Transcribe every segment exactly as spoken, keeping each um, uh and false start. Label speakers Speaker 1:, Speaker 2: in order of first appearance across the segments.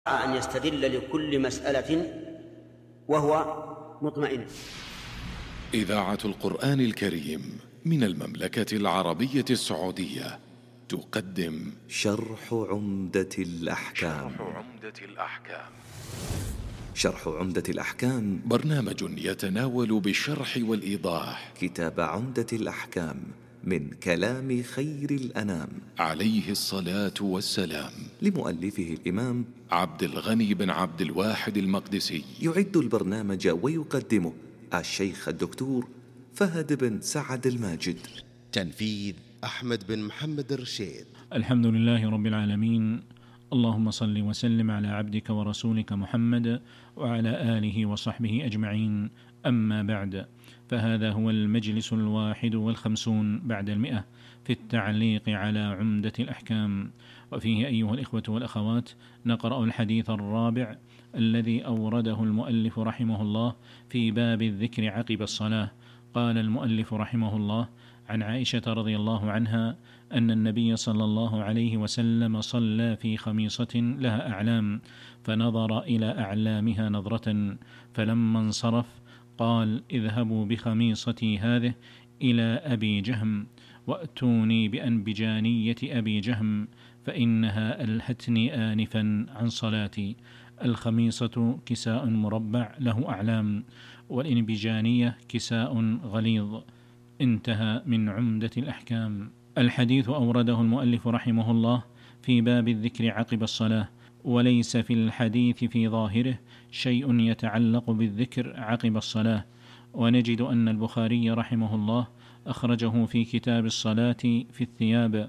Speaker 1: أن يستدل لكل مسألة وهو مطمئن.
Speaker 2: إذاعة القرآن الكريم من المملكة العربية السعودية تقدم
Speaker 3: شرح عمدة الأحكام.
Speaker 2: شرح عمدة الأحكام
Speaker 3: شرح عمدة الأحكام
Speaker 2: برنامج يتناول بالشرح والإيضاح
Speaker 3: كتاب عمدة الأحكام من كلام خير الأنام
Speaker 2: عليه الصلاة والسلام،
Speaker 3: لمؤلفه الإمام
Speaker 2: عبد الغني بن عبد الواحد المقدسي.
Speaker 3: يعد البرنامج ويقدمه الشيخ الدكتور فهد بن سعد الماجد.
Speaker 4: تنفيذ أحمد بن محمد الرشيد.
Speaker 5: الحمد لله رب العالمين، اللهم صل وسلم على عبدك ورسولك محمد وعلى آله وصحبه أجمعين، أما بعد، فهذا هو المجلس الواحد والخمسون بعد المئة في التعليق على عمدة الأحكام، وفيه أيها الإخوة والأخوات نقرأ الحديث الرابع الذي أورده المؤلف رحمه الله في باب الذكر عقب الصلاة. قال المؤلف رحمه الله: عن عائشة رضي الله عنها أن النبي صلى الله عليه وسلم صلى في خميصة لها أعلام، فنظر إلى أعلامها نظرة، فلما انصرف قال: اذهبوا بخميصتي هذه إلى أبي جهم وأتوني بأنبجانية أبي جهم فإنها ألهتني آنفا عن صلاتي. الخميصة كساء مربع له أعلام، والإنبجانية كساء غليظ. انتهى من عمدة الأحكام. الحديث أورده المؤلف رحمه الله في باب الذكر عقب الصلاة، وليس في الحديث في ظاهره شيء يتعلق بالذكر عقب الصلاة، ونجد أن البخاري رحمه الله أخرجه في كتاب الصلاة في الثياب،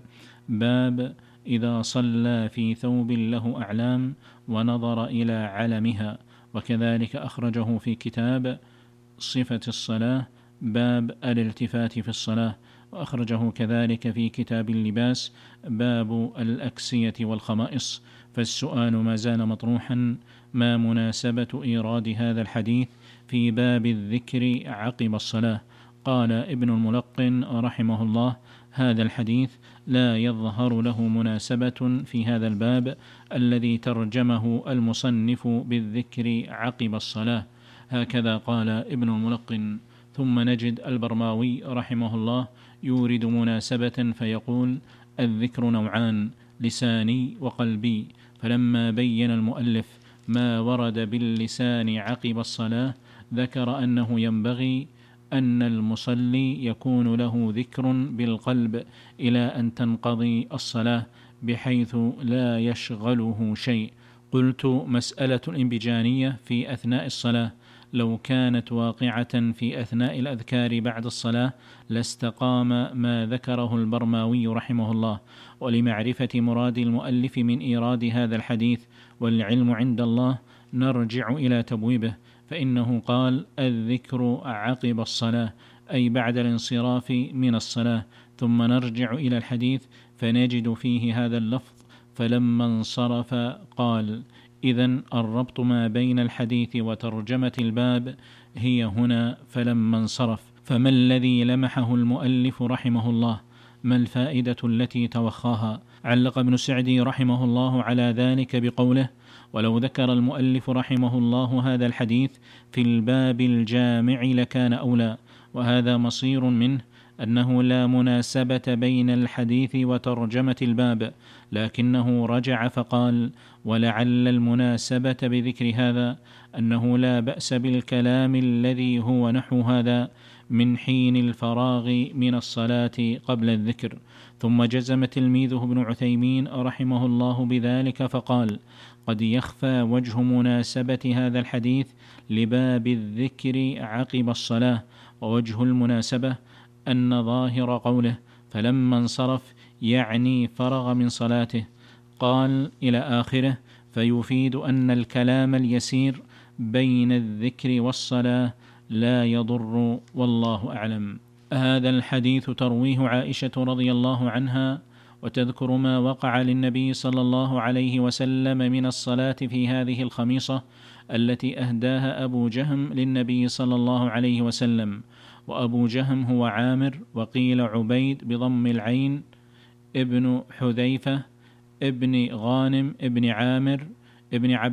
Speaker 5: باب إذا صلى في ثوب له أعلام ونظر إلى علمها، وكذلك أخرجه في كتاب صفة الصلاة، باب الالتفات في الصلاة، وأخرجه كذلك في كتاب اللباس، باب الأكسية والخمائص. فالسؤال ما زال مطروحا: ما مناسبة إيراد هذا الحديث في باب الذكر عقب الصلاة؟ قال ابن الملقن رحمه الله: هذا الحديث لا يظهر له مناسبة في هذا الباب الذي ترجمه المصنف بالذكر عقب الصلاة. هكذا قال ابن الملقن. ثم نجد البرماوي رحمه الله يورد مناسبة فيقول: الذكر نوعان، لساني وقلبي. فلما بين المؤلف ما ورد باللسان عقب الصلاة ذكر أنه ينبغي أن المصلي يكون له ذكر بالقلب إلى أن تنقضي الصلاة بحيث لا يشغله شيء. قلت: مسألة الانبجانية في أثناء الصلاة لو كانت واقعة في أثناء الأذكار بعد الصلاة لاستقام ما ذكره البرماوي رحمه الله. ولمعرفة مراد المؤلف من إيراد هذا الحديث والعلم عند الله نرجع إلى تبويبه، فإنه قال: الذكر عقب الصلاة، أي بعد الانصراف من الصلاة. ثم نرجع إلى الحديث فنجد فيه هذا اللفظ: فلما انصرف قال. إذن الربط ما بين الحديث وترجمة الباب هي هنا فلما انصرف. فما الذي لمحه المؤلف رحمه الله؟ ما الفائدة التي توخاها؟ علق ابن سعدي رحمه الله على ذلك بقوله: ولو ذكر المؤلف رحمه الله هذا الحديث في الباب الجامع لكان أولى. وهذا مصير منه أنه لا مناسبة بين الحديث وترجمة الباب، لكنه رجع فقال: ولعل المناسبة بذكر هذا أنه لا بأس بالكلام الذي هو نحو هذا من حين الفراغ من الصلاة قبل الذكر. ثم جزم تلميذه ابن عثيمين رحمه الله بذلك فقال: قد يخفى وجه مناسبة هذا الحديث لباب الذكر عقب الصلاة، ووجه المناسبة أن ظاهر قوله فلما انصرف يعني فرغ من صلاته، قال إلى آخره، فيفيد أن الكلام اليسير بين الذكر والصلاة لا يضر، والله أعلم. هذا الحديث ترويه عائشة رضي الله عنها، وتذكر ما وقع للنبي صلى الله عليه وسلم من الصلاة في هذه الخميصة التي أهداها أبو جهم للنبي صلى الله عليه وسلم. وأبو جهم هو عامر، وقيل عبيد بضم العين، ابن حذيفة ابن غانم ابن عامر ابن عبد